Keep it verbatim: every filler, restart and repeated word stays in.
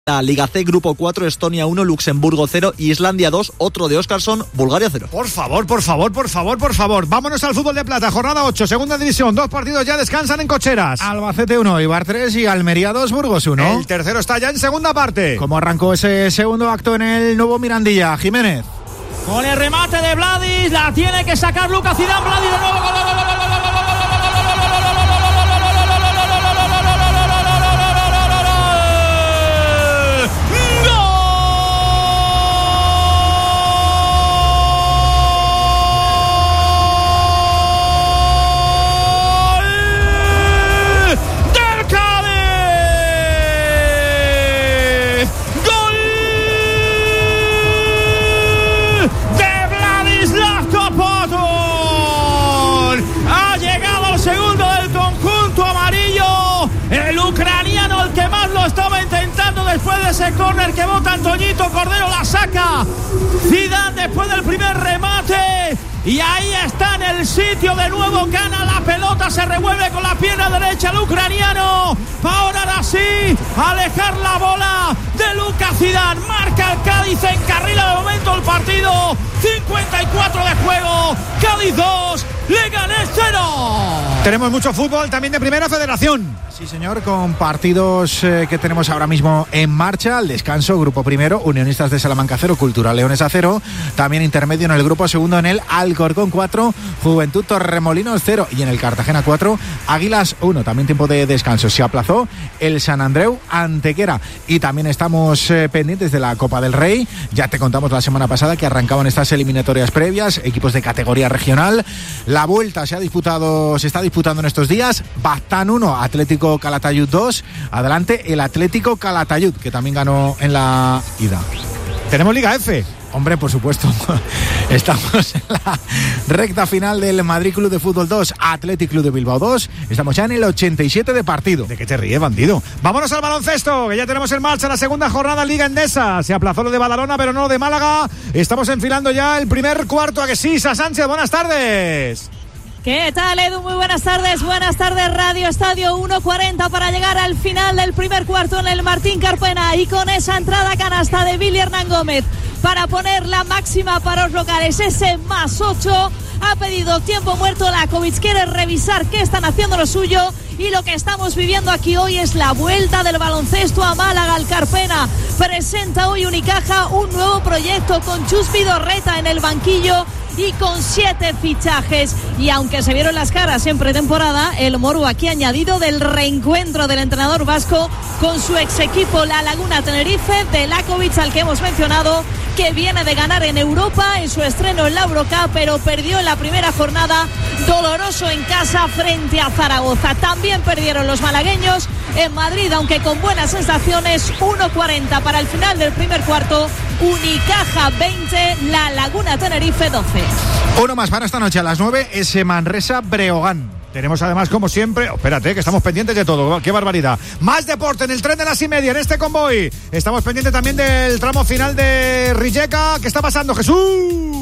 La Liga C, Grupo cuatro, Estonia uno, Luxemburgo cero, Islandia dos, otro de Óskarsson, Bulgaria cero. Por favor, por favor, por favor, por favor. Vámonos al fútbol de plata, jornada ocho, segunda división. Dos partidos ya descansan en cocheras. Albacete uno, Eibar tres y Almería dos, Burgos uno. El tercero está ya en segunda parte. ¿Cómo arrancó ese segundo acto en el nuevo Mirandilla? Jiménez. Con el remate de Vladis, la tiene que sacar Lucas Zidane. Vladis de nuevo, gol, gol, gol, gol, gol, gol, gol, gol, gol. Después de ese córner que bota Antoñito Cordero, la saca Zidane después del primer remate. Y ahí está en el sitio de nuevo, gana la pelota, se revuelve con la pierna derecha el ucraniano. Ahora sí, alejar la bola de Lucas Zidane. Marca el Cádiz, encarrila de momento el partido. cincuenta y cuatro de juego, Cádiz dos, Leganés cero. Tenemos mucho fútbol también de Primera Federación. Sí, señor, con partidos eh, que tenemos ahora mismo en marcha. Al descanso, grupo primero, Unionistas de Salamanca cero, Cultural Leones a cero. También intermedio en el grupo segundo, en el Alcorcón cuatro, Juventud Torremolinos cero. Y en el Cartagena cuatro, Águilas uno. También tiempo de descanso. Se aplazó el San Andreu Antequera. Y también estamos eh, pendientes de la Copa del Rey. Ya te contamos la semana pasada que arrancaban estas eliminatorias previas, equipos de categoría regional. La vuelta se ha disputado, se está disputando en estos días. Baztán uno, Atlético Calatayud dos. Adelante el Atlético Calatayud, que también ganó en la ida. Tenemos Liga F. Hombre, por supuesto. Estamos en la recta final del Madrid Club de Fútbol dos, Athletic Club de Bilbao dos. Estamos ya en el ochenta y siete de partido. ¿De qué te ríes, bandido? Vámonos al baloncesto, que ya tenemos en marcha la segunda jornada Liga Endesa. Se aplazó lo de Badalona, pero no lo de Málaga. Estamos enfilando ya el primer cuarto. ¿A que sí, Sa Sánchez? Buenas tardes. ¿Qué tal, Edu? Muy buenas tardes, buenas tardes, Radio Estadio. Uno cuarenta para llegar al final del primer cuarto en el Martín Carpena, y con esa entrada canasta de Billy Hernán Gómez para poner la máxima para los locales, ese más ocho. Ha pedido tiempo muerto Lakovic, quiere revisar qué están haciendo lo suyo, y lo que estamos viviendo aquí hoy es la vuelta del baloncesto a Málaga. Al Carpena presenta hoy Unicaja un nuevo proyecto con Chus Vidorreta en el banquillo y con siete fichajes. Y aunque se vieron las caras en pretemporada, el morbo aquí añadido del reencuentro del entrenador vasco con su ex equipo, la Laguna Tenerife, de Lakovic, al que hemos mencionado, que viene de ganar en Europa en su estreno en la Eurocup, pero perdió en la primera jornada, doloroso en casa frente a Zaragoza. También perdieron los malagueños en Madrid, aunque con buenas sensaciones. Uno cuarenta para el final del primer cuarto. Unicaja veinte, la Laguna Tenerife doce. Uno más para esta noche a las nueve, ese Manresa Breogán. Tenemos además, como siempre, oh, espérate, que estamos pendientes de todo. ¡Qué barbaridad! Más deporte en el tren de las y media, en este convoy. Estamos pendientes también del tramo final de Rijeka. ¿Qué está pasando, Jesús?